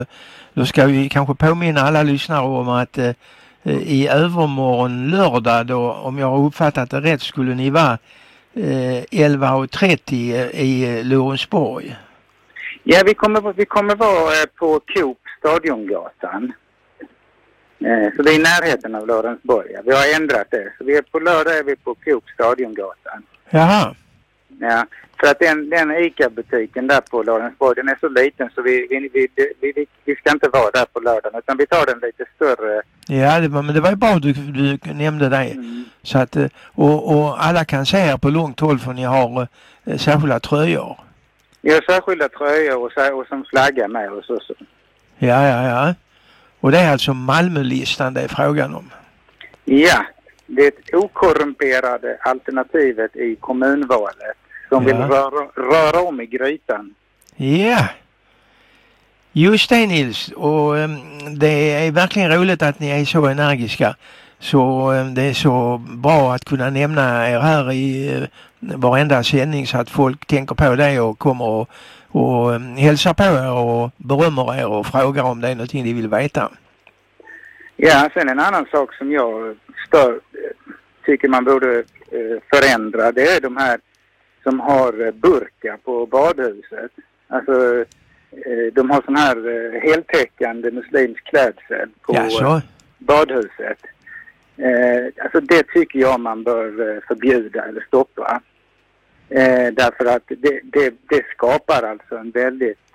Då ska vi kanske påminna alla lyssnare om att i övermorgon lördag då, om jag har uppfattat det rätt, skulle ni vara 11:30 i Lorensborg. Ja, vi kommer vara på Coop Stadiongatan. Så det är i närheten av Lorensborg. Vi har ändrat det. Så på lördag är vi på Coop Stadiongatan. Jaha. Ja, för att den ICA-butiken där på Lorensborg, den är så liten så vi ska inte vara där på lördagen, utan vi tar den lite större. Ja, men det var ju bra du nämnde det. Så att, och alla kan se här på långt håll för ni har särskilda tröjor. Vi har särskilda tröjor och som flagga med och så. Ja. Och det är alltså Malmölistan det är frågan om. Ja, det är ett okorrumperade alternativet i kommunvalet som vill röra om i grytan. Ja, just det Nils. Och det är verkligen roligt att ni är så energiska. Så det är så bra att kunna nämna er här i varenda sändning så att folk tänker på det och kommer och hälsar på er och berömmer er och frågar om det är någonting de vill veta. Ja, sen en annan sak som jag tycker man borde förändra, det är de här som har burkar på badhuset. Alltså de har sån här heltäckande muslimsk klädsel på badhuset. Alltså det tycker jag man bör förbjuda eller stoppa. Därför att det skapar alltså en väldigt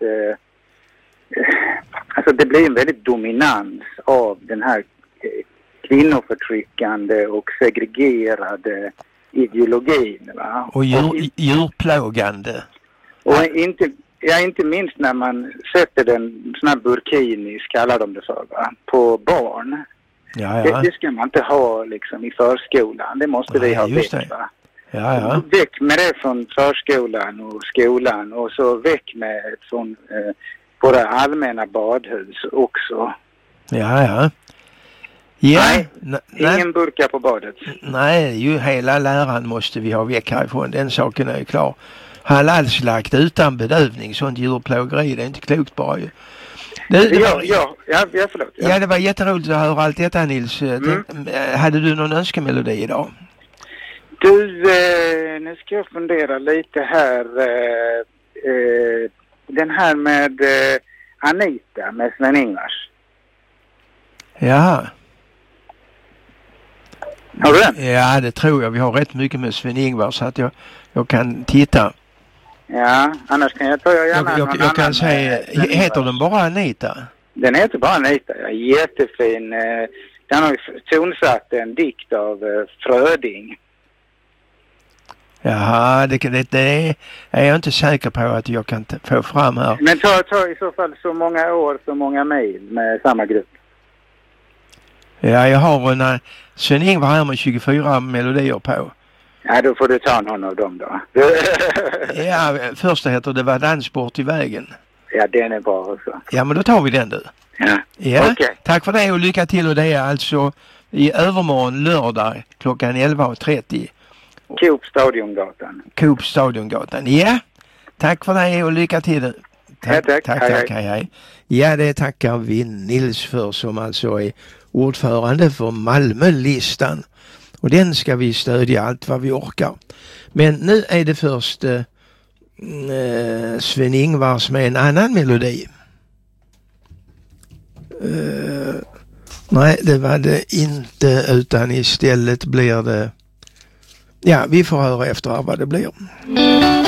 alltså det blir en väldigt dominans av den här kvinnoförtryckande och segregerade ideologin, va? Och djurplågande. Och inte minst när man sätter den sån här burkinis, kallar de det för, va? På barn. Ja. Det ska man inte ha liksom i förskolan. Det måste vi ha väck, va? Ja. Väck med det från förskolan och skolan och så väck med ett sånt våra allmänna badhus också. Ja. Nej, ingen burka på badet. Nej, ju hela läran måste vi ha väck härifrån. Den saken är ju klar. Halalslakt utan bedövning, sånt djurplågeri, det är inte klokt bara ju. Förlåt. Ja, det var jätteroligt att höra allt detta, Nils. Hade du någon önskemelodi idag? Du, nu ska jag fundera lite här. Den här med Anita med Sven-Ingvars. Ja. Har du den? Ja, det tror jag. Vi har rätt mycket med Sven-Ingvars så att jag kan titta. Ja, annars kan jag ta gärna jag kan säga, heter den bara Anita? Den heter bara Anita, ja. Jättefin. Den har ju tonsatt en dikt av Fröding. Jaha, det är jag inte säker på att jag kan få fram här. Men ta i så fall så många år, så många mejl med samma grupp. Ja, jag har Sven-Ingvar här med 24 melodier på. Ja, då får du ta någon av dem då. Ja, första heter Det var dansbort i vägen. Ja, den är bra också. Ja, men då tar vi den du. Ja. Okay. Tack för det och lycka till, och det är alltså i övermorgon lördag klockan 11:30. Coop Stadiongatan. Ja, tack för det och lycka till. Tack. Hej. Ja, det tackar vi Nils för, som alltså är ordförande för Malmölistan. Och den ska vi stödja allt vad vi orkar. Men nu är det först Sven-Ingvars med en annan melodi. Nej, det var det inte, utan istället blir det... Ja, vi får höra efter vad det blir.